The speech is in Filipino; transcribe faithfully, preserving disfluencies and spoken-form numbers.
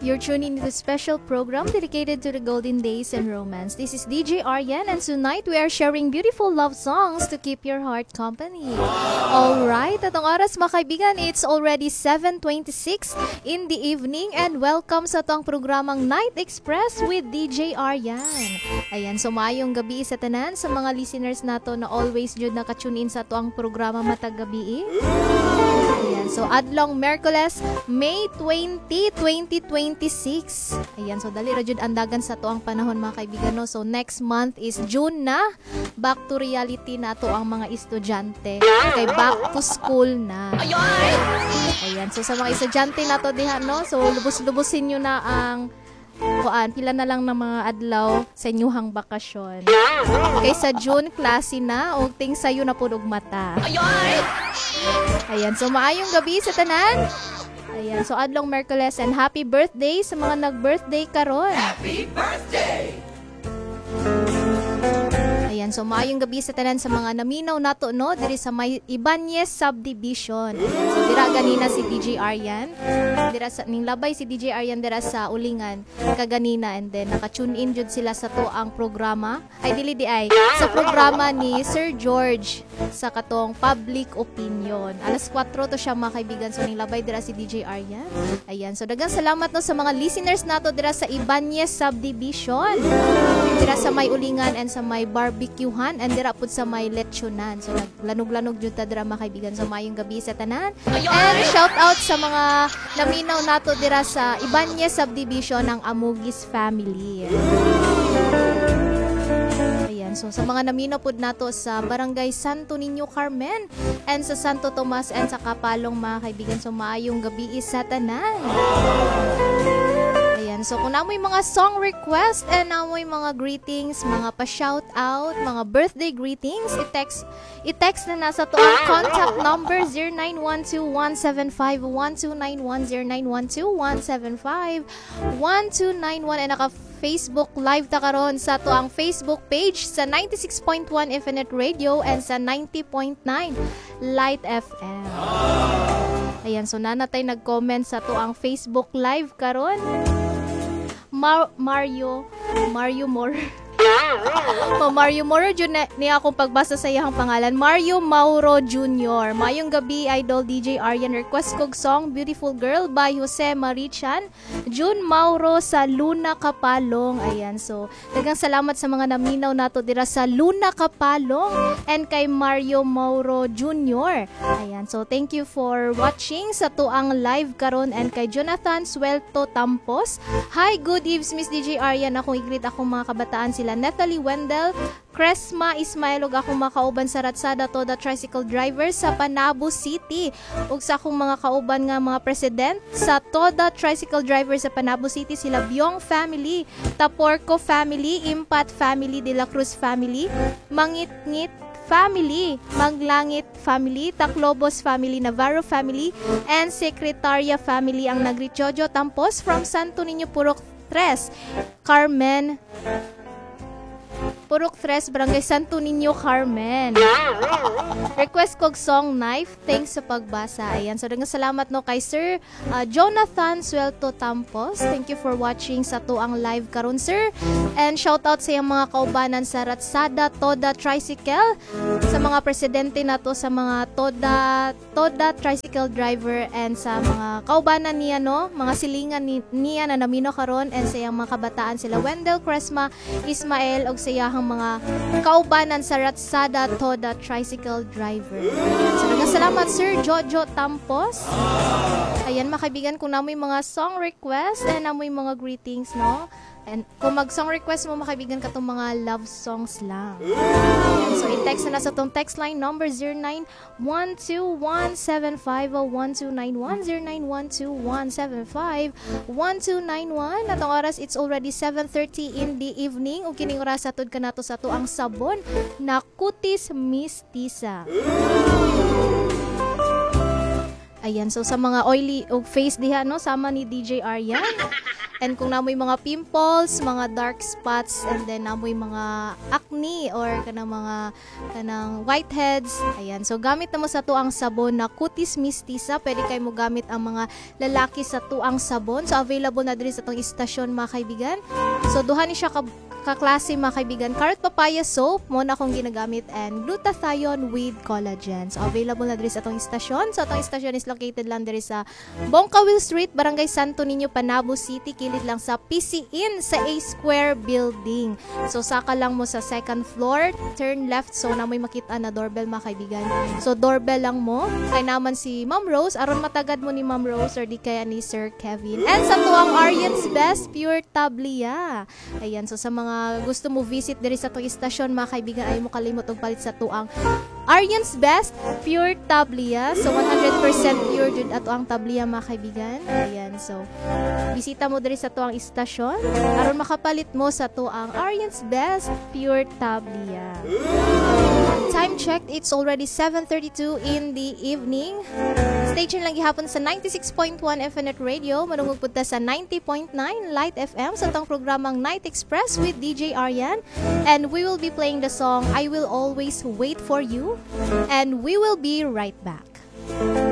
you're tuning into a special program dedicated to the golden days and romance. This is D J Aryan, and tonight we are sharing beautiful love songs to keep your heart company. Alright, atong oras mga kaibigan, it's already seven twenty-six in the evening, and welcome sa atong programang Night Express with D J Aryan. Ayan, so maayong gabi sa tanan sa mga listeners nato na always jud nakatune in sa atong programa matag gabi. Ayan, so adlong Merkules, May twentieth, twenty twenty-six. Ayan, so dali ra jud andagan sa tuang panahon mga kaibigan, no? So next month is June na. Back to reality na to ang mga estudyante. Kay back to school na. Ayan, so sa mga estudyante na to diha, no? So lubos-lubusin nyo na ang kuan, pila na lang ng mga adlaw sa inyuhang bakasyon. Kay sa June, klase na, o ting sayo na po og mata. Ayan, so maayong gabi sa tanan. Ayan, so adlong Merkules, and happy birthday sa mga nag-birthday karon. Happy birthday! Ayan, so maayong gabi sa tanan sa mga naminaw nato, no, diri sa may Ibanez Subdivision. So dira ganina si D J Aryan, dira sa ning labay si D J Aryan dira sa Ulingan kaganina, and then naka-tune in jud sila sa to ang programa. Ay dili di ay sa programa ni Sir George sa katong Public Opinion. Alas kwatro to siya mga kaibigan, so ning labay dira si D J Aryan. Ayan, so daghang salamat no sa mga listeners nato dira sa Ibanez Subdivision, dira sa may Ulingan and sa may barbecuehan, and dira pud sa may lechonan. So naglanog-lanog jud ta dira mga kaibigan. So mayong gabi sa tanan. And shout out sa mga naminaw nato dira sa Ibanez Subdivision ng Amugis family. Ayan, so sa mga naminaw pud nato sa Barangay Santo Niño Carmen and sa Santo Tomas and sa Kapalong mga kaibigan. So maayong gabi sa tanan. Ayan, so kung namoy mga song request and namoy mga greetings, mga pa-shout out, mga birthday greetings, i-text i-text na nasa to ang contact number zero nine one two, one seven five, one two nine one, zero nine one two, one seven five, one two nine one, and naka Facebook live ta karon sa to ang Facebook page sa ninety-six point one Infinite Radio and sa ninety point nine Light F M. Ayan, so nanatay nag-comment sa to ang Facebook live karon. Mar- Mario Mario More Ma Mario Mauro Junior ni akong pagbasa sa iyang pangalan. Mario Mauro Junior Mayong gabi, Idol D J Aryan. Request kog song Beautiful Girl by Jose Marichan Jun Mauro sa Luna Kapalong. Ayan, so daghang salamat sa mga naminaw nato dira sa Luna Kapalong and kay Mario Mauro Junior Ayan, so thank you for watching sa tuang live karon, and kay Jonathan Suelto Tampos. Hi, good eves Miss D J Aryan. Akong i-greet akong mga kabataan sila Natalie Wendell, Cresma Ismail, ug akong mga kauban sa Ratsada Toda Tricycle Driver sa Panabo City, ug sa akong mga kauban nga mga president sa Toda Tricycle Driver sa Panabo City, sila Biong family, Taporco family, Impat family, De La Cruz family, Mangitngit family, Maglangit family, Taclobos family, Navarro family, and Secretaria family. Ang nagrityojo tampos from Santo Niño Purok tres, Carmen Purok tres, Barangay Santo Niño Carmen. Request kog song Knife. Thanks sa pagbasa. Ayan, so daghang salamat no kay Sir uh, Jonathan Suelto Tampos. Thank you for watching sa tuang live karon, sir. And shout out sa iyang mga kaubanan sa Ratsada Toda Tricycle, sa mga presidente nato sa mga Toda Toda Tricycle Driver, and sa mga kaubanan niya, no, mga silingan ni, niya na namino karon, and sa iyang mga kabataan sila Wendell Cresma Ismael, og sa iyang mga kaubanan sa Ratsada Toda Tricycle Driver. Ayan, so daghang salamat Sir Jojo Tampos. Ayan mga kaibigan, kung namoy mga song request and namoy mga greetings, no, and kung mag song request mo mga kaibigan katong mga love songs lang. Ayan, so i-text na, na sa tong text line number zero nine one two, one seven five, one two nine one, zero nine one two, one seven five, one two nine one. At ang oras, it's already seven thirty in the evening, ug kining oras atod kanato sa tuang sabon na Kutis Mistisa. Ayan, so sa mga oily o face diha, no, sama ni D J Aryan. And kung namoy mga pimples, mga dark spots, and then namoy mga acne or kanang mga kanang whiteheads, ayan. So gamit na mo sa tuang sabon na Cutis Mistisa. Pwede kayo mo gamit ang mga lalaki sa tuang sabon. So available na diri sa tong istasyon, mga kaibigan. So duha ni siya ka kaklase, mga kaibigan. Carrot papaya soap mo na akong ginagamit, and glutathione with collagen. So available na diri sa atong istasyon. So atong istasyon is located lang diri sa Bongkawil Street, Barangay Santo Niño, Panabo City, kilid lang sa P C Inn sa A Square Building. So saka lang mo sa second floor, turn left, so na may makita na doorbell, mga kaibigan. So doorbell lang mo. Kay naman si Ma'am Rose, aron matagad mo ni Ma'am Rose or di kaya ni Sir Kevin. And sa tuwang Aryan's Best Pure Tablia. Ayan, so sa mga gusto mo visit diri sa tuwang istasyon, mga kaibigan, ay mo kalimot og palit sa tuang Aryan's Best Pure Tablia. So one hundred percent pure jud ato ang tablia, mga kaibigan. Ayan, so bisita mo diri sa tuang istasyon aron makapalit mo sa tuang Aryan's Best Pure Tablia. Time checked, it's already seven thirty-two in the evening. Station lang gihapon sa ninety-six point one F N Net Radio. Manungog punta sa ninety point nine Light F M sa tong programang Night Express with D J Aryan. And we will be playing the song I Will Always Wait For You. And we will be right back.